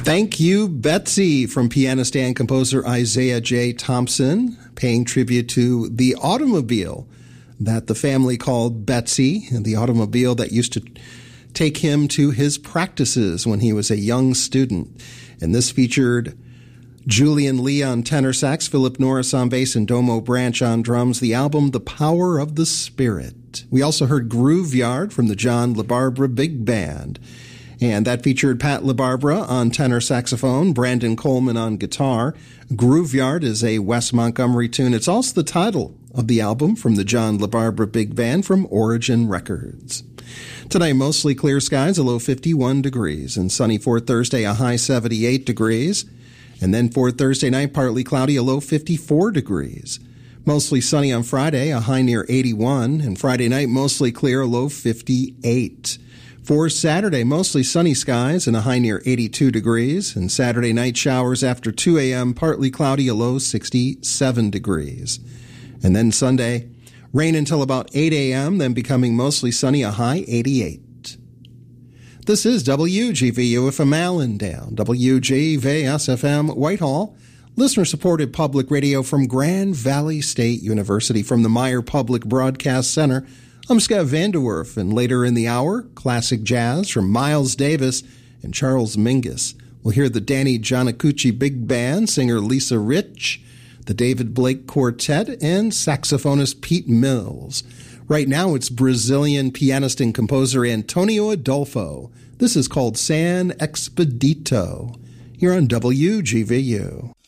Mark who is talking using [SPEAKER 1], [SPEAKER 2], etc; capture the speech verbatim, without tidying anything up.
[SPEAKER 1] Thank You, Betsy, from pianist and composer Isaiah J. Thompson, paying tribute to the automobile that the family called Betsy, and the automobile that used to take him to his practices when he was a young student. And this featured Julian Lee on tenor sax, Philip Norris on bass, and Domo Branch on drums. The album, The Power of the Spirit. We also heard Groove Yard from the John LaBarbera Big Band. And that featured Pat LaBarbera on tenor saxophone, Brandon Coleman on guitar. Groove Yard is a Wes Montgomery tune. It's also the title of the album from the John LaBarbera Big Band from Origin Records. Tonight, mostly clear skies, a low fifty-one degrees, and sunny for Thursday, a high seventy-eight degrees. And then for Thursday night, partly cloudy, a low fifty-four degrees. Mostly sunny on Friday, a high near eighty-one, and Friday night, mostly clear, a low fifty-eight. For Saturday, mostly sunny skies and a high near eighty-two degrees, and Saturday night showers after two a.m., partly cloudy, a low sixty-seven degrees. And then Sunday, rain until about eight a.m., then becoming mostly sunny, a high eighty-eight. This is W G V U F M Allendale, W G V S F M Whitehall, listener-supported public radio from Grand Valley State University from the Meyer Public Broadcast Center. I'm Scott Vanderwerf, and later in the hour, classic jazz from Miles Davis and Charles Mingus. We'll hear the Danny Giannacucci Big Band, singer Lisa Rich, the David Blake Quartet, and saxophonist Pete Mills. Right now, it's Brazilian pianist and composer Antonio Adolfo. This is called San Expedito, here on W G V U.